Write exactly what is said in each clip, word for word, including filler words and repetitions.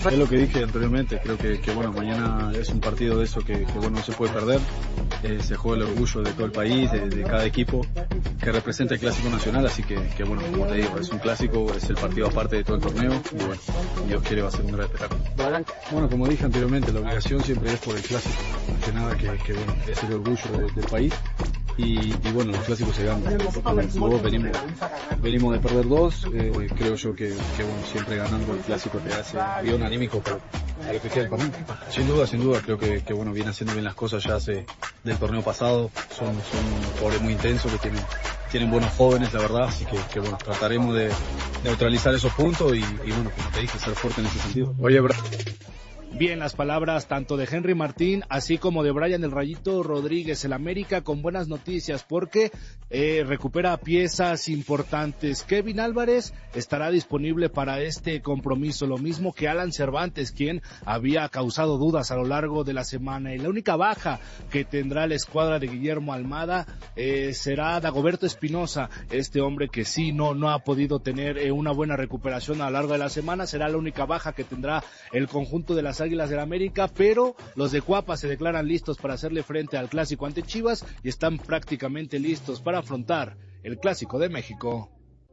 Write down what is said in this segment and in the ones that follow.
Es lo que dije anteriormente, creo que, que bueno, mañana es un partido de eso que, que bueno, no se puede perder. Eh, se juega el orgullo de todo el país, de, de cada equipo que representa el Clásico Nacional, así que, que bueno, como te digo, es un clásico, es el partido aparte de todo el torneo y bueno, Dios quiere va a ser un gran espectáculo. Bueno, como dije anteriormente, la obligación siempre es por el Clásico, más que nada que, que bueno, es el orgullo de, del país. Y, y bueno, los clásicos se ganan. Luego venimos, venimos de perder dos, eh, creo yo que, que bueno, siempre ganando el clásico te hace guión anímico para, para lo que queda el torneo. Sin duda, sin duda, creo que, que bueno, viene haciendo bien las cosas ya hace del torneo pasado, son, son jugadores muy intensos que tienen, tienen buenos jóvenes, la verdad, así que, que bueno, trataremos de neutralizar esos puntos y, y bueno, como te dije, ser fuerte en ese sentido. Oye, bra- Bien, las palabras tanto de Henry Martín, así como de Brian El Rayito Rodríguez, el América con buenas noticias porque eh, recupera piezas importantes. Kevin Álvarez estará disponible para este compromiso, lo mismo que Alan Cervantes, quien había causado dudas a lo largo de la semana. Y la única baja que tendrá la escuadra de Guillermo Almada eh, será Dagoberto Espinosa, este hombre que sí no, no ha podido tener eh, una buena recuperación a lo largo de la semana, será la única baja que tendrá el conjunto de las Águilas del América, pero los de Cuapa se declaran listos para hacerle frente al clásico ante Chivas y están prácticamente listos para afrontar el Clásico de México.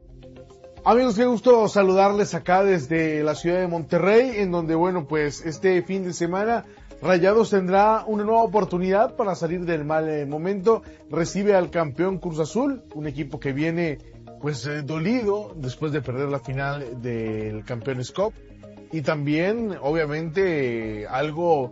Amigos, qué gusto saludarles acá desde la ciudad de Monterrey, en donde, bueno, pues este fin de semana Rayados tendrá una nueva oportunidad para salir del mal eh, momento. Recibe al campeón Cruz Azul, un equipo que viene pues eh, dolido después de perder la final del Campeones Cup. Y también, obviamente, algo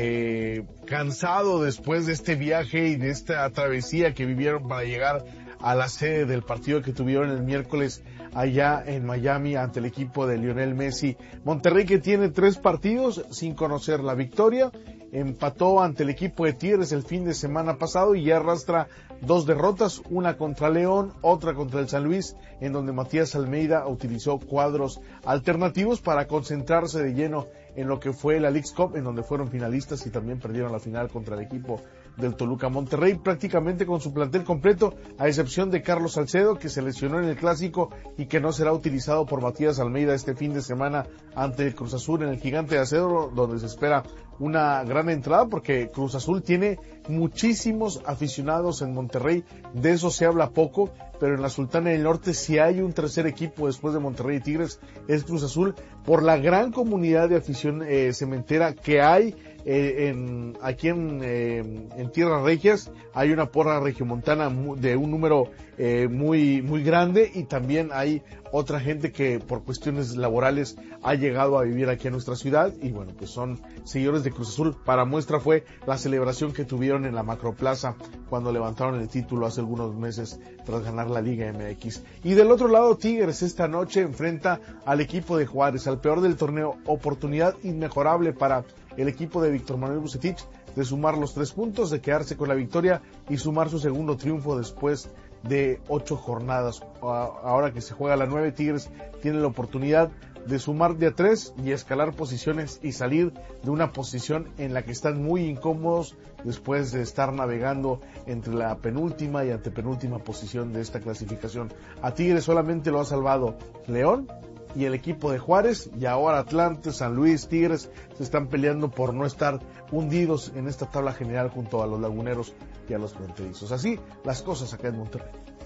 eh, cansado después de este viaje y de esta travesía que vivieron para llegar a la sede del partido que tuvieron el miércoles allá en Miami ante el equipo de Lionel Messi. Monterrey, que tiene tres partidos sin conocer la victoria, empató ante el equipo de Tigres el fin de semana pasado y ya arrastra dos derrotas, una contra León, otra contra el San Luis, en donde Matías Almeida utilizó cuadros alternativos para concentrarse de lleno en lo que fue la Leagues Cup, en donde fueron finalistas y también perdieron la final contra el equipo del Toluca. Monterrey prácticamente con su plantel completo, a excepción de Carlos Salcedo, que se lesionó en el Clásico y que no será utilizado por Matías Almeida este fin de semana ante el Cruz Azul en el Gigante de Acero, donde se espera una gran entrada, porque Cruz Azul tiene muchísimos aficionados en Monterrey, de eso se habla poco, pero en la Sultana del Norte si hay un tercer equipo después de Monterrey y Tigres es Cruz Azul, por la gran comunidad de afición eh, cementera que hay eh, en, aquí en, eh, en Tierras Regias. Hay una porra regiomontana de un número eh, muy muy grande, y también hay otra gente que por cuestiones laborales ha llegado a vivir aquí a nuestra ciudad, y bueno, pues son seguidores de Cruz Azul. Para muestra fue la celebración que tuvieron en la Macroplaza cuando levantaron el título hace algunos meses tras ganar la Liga M X. Y del otro lado, Tigres esta noche enfrenta al equipo de Juárez, al peor del torneo. Oportunidad inmejorable para el equipo de Víctor Manuel Bucetich de sumar los tres puntos, de quedarse con la victoria y sumar su segundo triunfo después de ocho jornadas. Ahora que se juega la nueve, Tigres tiene la oportunidad de sumar de a tres y escalar posiciones y salir de una posición en la que están muy incómodos después de estar navegando entre la penúltima y antepenúltima posición de esta clasificación. A Tigres solamente lo ha salvado León y el equipo de Juárez, y ahora Atlante, San Luis, Tigres se están peleando por no estar hundidos en esta tabla general junto a los laguneros y a los fronterizos. Así las cosas acá en Monterrey.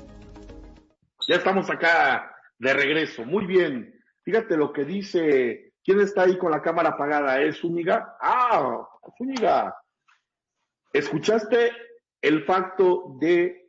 Ya estamos acá de regreso. Muy bien. Fíjate lo que dice. ¿Quién está ahí con la cámara apagada? ¿Es Zúñiga? Ah, Zúñiga. ¿Escuchaste el facto de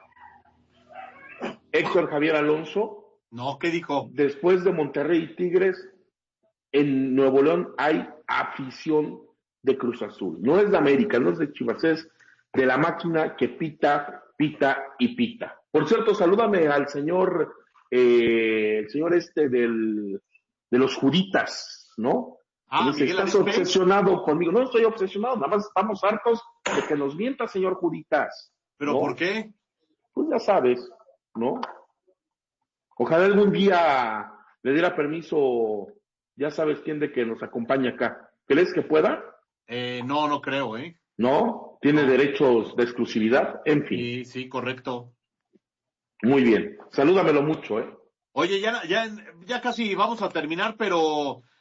Héctor Javier Alonso? No, ¿qué dijo? Después de Monterrey y Tigres, en Nuevo León hay afición de Cruz Azul. No es de América, no es de Chivas, es de la máquina que pita, pita y pita. Por cierto, salúdame al señor, eh, el señor este del, de los Juditas, ¿no? Ah, Dice, estás obsesionado conmigo. No estoy obsesionado, nada más estamos hartos de que nos mienta, señor Juditas. ¿Pero ¿no? por qué? Pues ya sabes, ¿no? Ojalá algún día le diera permiso, ya sabes quién de que nos acompaña acá. ¿Crees que pueda? Eh, no, no creo, ¿eh? ¿No? ¿Tiene no. derechos de exclusividad? En fin. Sí, sí, correcto. Muy bien. Salúdamelo mucho, ¿eh? Oye, ya, ya, ya casi vamos a terminar, pero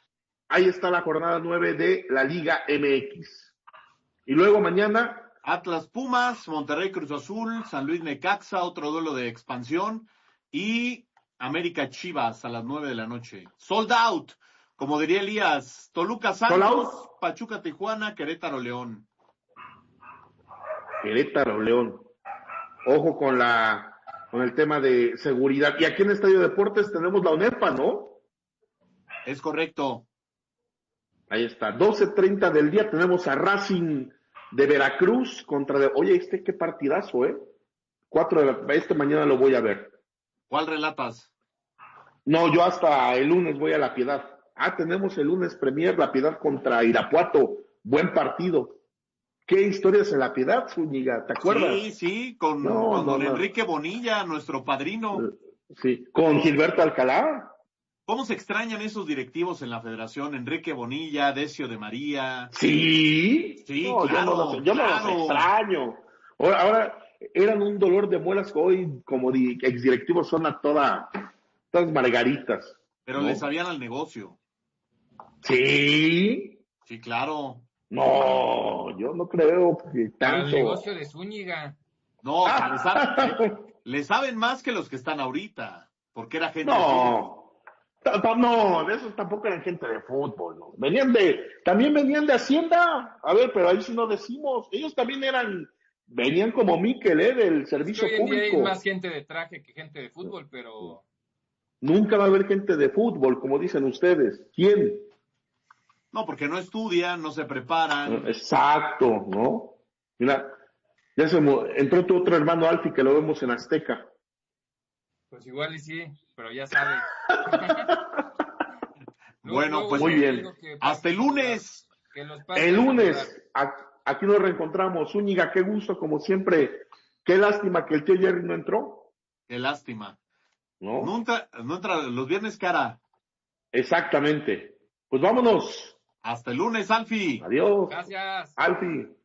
ahí está la jornada nueve de la Liga M X. Y luego mañana... Atlas Pumas, Monterrey Cruz Azul, San Luis Necaxa, otro duelo de expansión, y América Chivas a las nueve de la noche. Sold out, como diría Elías, Toluca Santos, Pachuca Tijuana, Querétaro León. Querétaro León. Ojo con la con el tema de seguridad. Y aquí en Estadio Deportes tenemos la UNEFA, ¿no? Es correcto. Ahí está, doce treinta del día tenemos a Racing de Veracruz contra de, oye, este qué partidazo, ¿eh? Cuatro de la, este mañana lo voy a ver. ¿Cuál relatas? No, yo hasta el lunes voy a La Piedad. Ah, tenemos el lunes Premier, La Piedad contra Irapuato. Buen partido. ¿Qué historias en La Piedad, Zúñiga? ¿Te acuerdas? Sí, sí, con, no, con no, don no. Enrique Bonilla, nuestro padrino. Sí, con Gilberto Alcalá. ¿Cómo se extrañan esos directivos en la federación? Enrique Bonilla, Decio de María. Sí, sí, no, claro, yo no los, yo claro. no los extraño. Ahora, ahora eran un dolor de muelas que hoy, como di, exdirectivos, son a toda, todas margaritas. Pero ¿no? le sabían al negocio. Sí. Sí, claro. No, yo no creo que tanto. Al negocio de Zúñiga. No, o sea, le, saben, le saben más que los que están ahorita, porque era gente. No. No, de esos tampoco eran gente de fútbol, ¿no? Venían de, también venían de Hacienda, a ver, pero ahí sí no decimos, ellos también eran, venían como Miquel, ¿eh? Del servicio es que hoy en público. día hay más gente de traje que gente de fútbol, pero... Nunca va a haber gente de fútbol, como dicen ustedes. ¿Quién? No, porque no estudian, no se preparan. Exacto, ¿no? Mira, ya se mo- entró tu otro hermano Alfi, que lo vemos en Azteca. Pues igual y sí, pero ya sabes. Bueno, pues muy bien. Hasta el lunes. Que los El lunes, a- aquí nos reencontramos. Zúñiga, qué gusto, como siempre. Qué lástima que el tío Jerry no entró. Qué lástima. ¿No? No entra, no entra los viernes, cara. Exactamente. Pues vámonos. Hasta el lunes, Alfi. Adiós. Gracias. Alfi.